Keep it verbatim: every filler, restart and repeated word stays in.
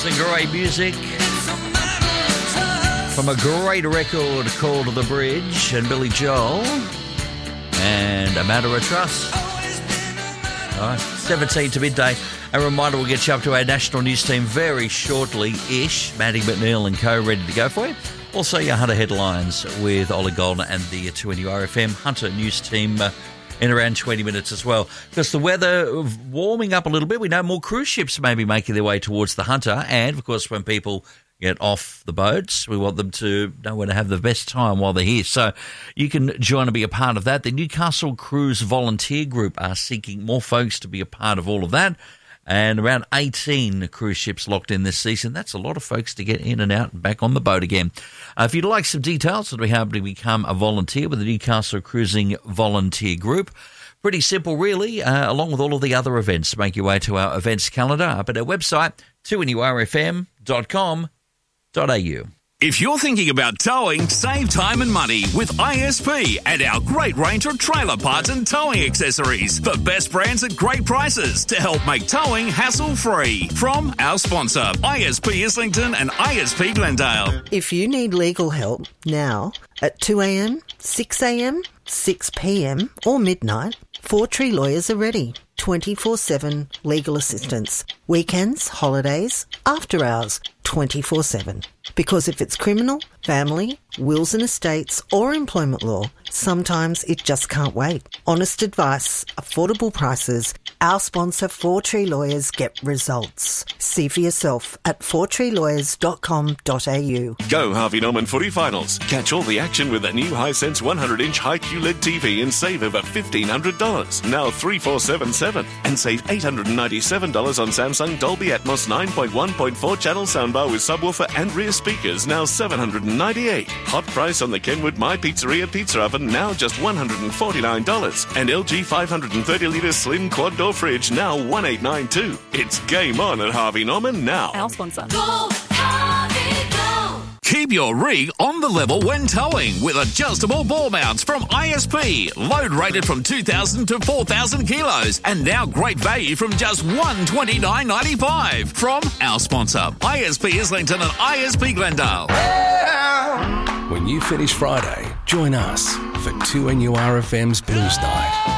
Some great music from a great record called The Bridge and Billy Joel and A Matter of Trust. All right, seventeen to midday. A reminder, we'll get you up to our national news team very shortly-ish. Maddie McNeil and co ready to go for you. Also, your Hunter headlines with Ollie Goldner and the two N U R F M Hunter news team uh, in around twenty minutes as well. Because the weather warming up a little bit, we know more cruise ships may be making their way towards the Hunter. And, of course, when people get off the boats, we want them to know where to have the best time while they're here. So you can join and be a part of that. The Newcastle Cruise Volunteer Group are seeking more folks to be a part of all of that. And around eighteen cruise ships locked in this season. That's a lot of folks to get in and out and back on the boat again. Uh, if you'd like some details on how to become a volunteer with the Newcastle Cruising Volunteer Group, pretty simple really, uh, along with all of the other events. Make your way to our events calendar up at our website, two N U R F M dot com dot A U. If you're thinking about towing, save time and money with I S P and our great range of trailer parts and towing accessories. The best brands at great prices to help make towing hassle-free. From our sponsor, I S P Islington and I S P Glendale. If you need legal help now at two a.m, six a.m, six p.m or midnight, Four Tree Lawyers are ready. twenty-four seven legal assistance. Weekends, holidays, after hours, twenty-four seven. Because if it's criminal, family, wills and estates or employment law, sometimes it just can't wait. Honest advice, affordable prices. Our sponsor, Four Tree Lawyers, get results. See for yourself at four tree lawyers dot com dot a u. Go Harvey Norman Footy Finals. Catch all the action with a new Hisense one hundred inch high Q L E D T V and save over fifteen hundred dollars. Now three four seven seven. And save eight hundred ninety-seven dollars on Samsung Dolby Atmos nine point one point four channel soundbar with subwoofer and rear speakers, now seven hundred ninety-eight dollars. Hot price on the Kenwood My Pizzeria pizza oven, now just one hundred forty-nine dollars. And L G five hundred thirty litre slim quad door fridge, now one thousand eight hundred ninety-two dollars. It's game on at Harvey Norman now. Our sponsor. Go, Harvey, go. Keep your rig on the level when towing with adjustable ball mounts from I S P. Load rated from two thousand to four thousand kilos. And now great value from just one hundred twenty-nine dollars and ninety-five cents from our sponsor, I S P Islington and I S P Glendale. When you finish Friday, join us for two N U R F M's Blues Night.